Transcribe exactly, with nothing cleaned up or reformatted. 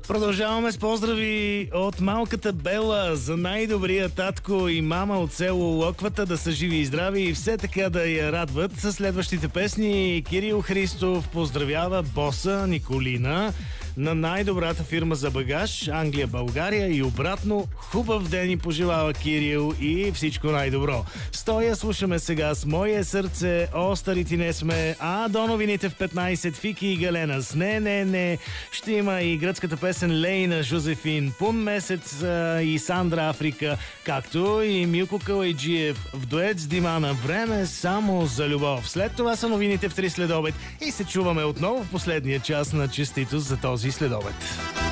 Продължаваме с поздрави от малката Бела за най-добрия татко и мама от село Локвата, да са живи и здрави и все така да я радват. Със следващите песни Кирил Христов поздравява боса Николина на най-добрата фирма за багаж Англия, България и обратно. Хубав ден и пожелава Кирил и всичко най-добро. Стоя, слушаме сега с Мое сърце, о, старите не сме, а до новините в петнайсет Фики и Галена с Не, не, не. Ще има и гръцката песен Лейна Жозефин, Пун месец а, и Сандра Африка, както и Милко Калайджиев в дует с Димана Време само за любов. След това са новините в три следобед и се чуваме отново в последния час на Честитост за този следобед.